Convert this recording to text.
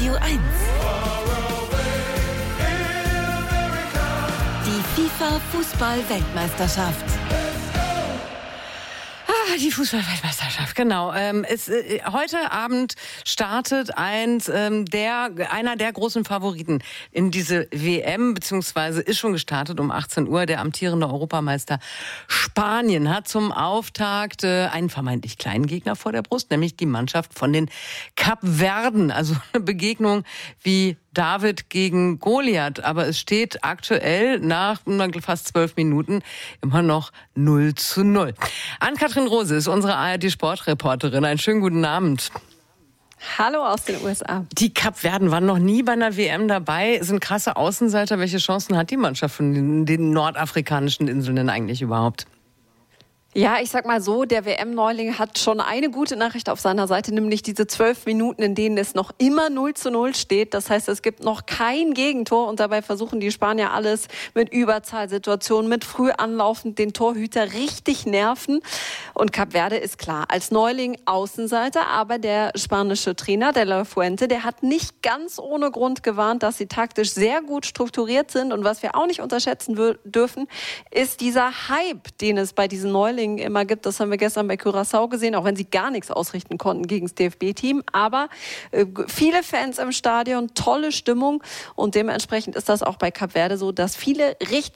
Radio 1. Die FIFA-Fußball-Weltmeisterschaft. Die Fußball-Weltmeisterschaft, genau. Heute Abend startet einer der großen Favoriten in diese WM, beziehungsweise ist schon gestartet um 18 Uhr. Der amtierende Europameister Spanien hat zum Auftakt einen vermeintlich kleinen Gegner vor der Brust, nämlich die Mannschaft von den Kapverden. Also eine Begegnung wie David gegen Goliath. Aber es steht aktuell nach fast 12 Minuten immer noch 0:0. Ann-Kathrin Rose ist unsere ARD-Sportreporterin. Einen schönen guten Abend. Hallo aus den USA. Die Kapverden waren noch nie bei einer WM dabei, sind krasse Außenseiter. Welche Chancen hat die Mannschaft von den nordafrikanischen Inseln denn eigentlich überhaupt? Ja, ich sag mal so, der WM-Neuling hat schon eine gute Nachricht auf seiner Seite, nämlich diese 12 Minuten, in denen es noch immer 0:0 steht. Das heißt, es gibt noch kein Gegentor und dabei versuchen die Spanier alles mit Überzahlsituationen, mit früh anlaufend den Torhüter richtig nerven. Und Kap Verde ist klar, als Neuling Außenseiter, aber der spanische Trainer, De La Fuente, der hat nicht ganz ohne Grund gewarnt, dass sie taktisch sehr gut strukturiert sind. Und was wir auch nicht unterschätzen dürfen, ist dieser Hype, den es bei diesen Neulingen immer gibt. Das haben wir gestern bei Curaçao gesehen, auch wenn sie gar nichts ausrichten konnten gegen das DFB-Team. Aber viele Fans im Stadion, tolle Stimmung und dementsprechend ist das auch bei Kap Verde so, dass viele richtig